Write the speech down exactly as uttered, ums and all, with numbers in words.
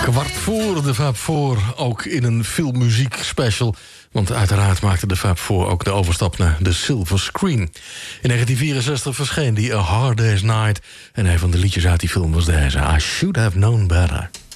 kwart voor de Fab Four, ook in een filmmuziek special. Want uiteraard maakte de Fab Four ook de overstap naar de Silver Screen. In negentien vierenzestig verscheen die A Hard Day's Night. En een van de liedjes uit die film was deze, I Should Have Known Better.